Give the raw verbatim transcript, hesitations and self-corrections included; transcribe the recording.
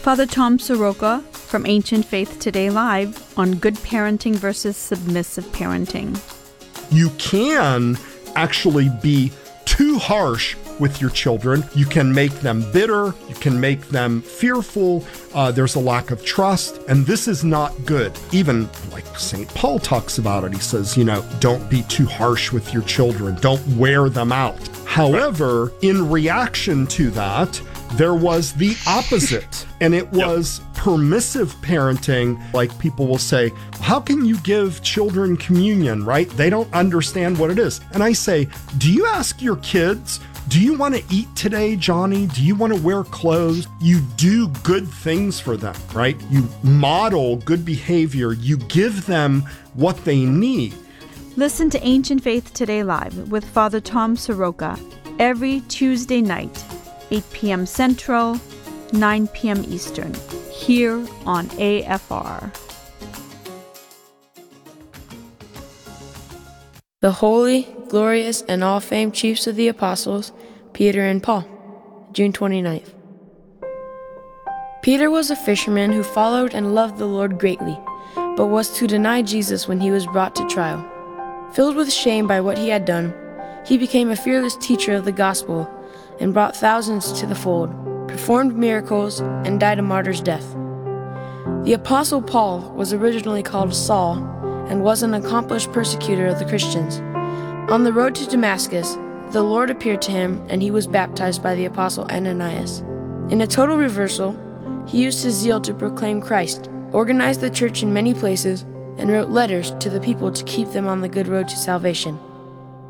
Father Tom Soroka from Ancient Faith Today Live on good parenting versus submissive parenting. You can actually be too harsh with your children. You can make them bitter. You can make them fearful. Uh, there's a lack of trust. And this is not good. Even like Saint Paul talks about it. He says, you know, don't be too harsh with your children. Don't wear them out. However, in reaction to that, there was the opposite, and it was yep. permissive parenting. Like people will say, how can you give children communion, right? They don't understand what it is. And I say, do you ask your kids, do you want to eat today, Johnny? Do you want to wear clothes? You do good things for them, right? You model good behavior. You give them what they need. Listen to Ancient Faith Today Live with Father Tom Soroka every Tuesday night, eight p.m. Central, nine p.m. Eastern, here on A F R. The holy, glorious, and all-famed chiefs of the apostles, Peter and Paul, June twenty-ninth. Peter was a fisherman who followed and loved the Lord greatly, but was to deny Jesus when he was brought to trial. Filled with shame by what he had done, he became a fearless teacher of the gospel and brought thousands to the fold, performed miracles, and died a martyr's death. The Apostle Paul was originally called Saul and was an accomplished persecutor of the Christians. On the road to Damascus, the Lord appeared to him and he was baptized by the Apostle Ananias. In a total reversal, he used his zeal to proclaim Christ, organized the church in many places, and wrote letters to the people to keep them on the good road to salvation.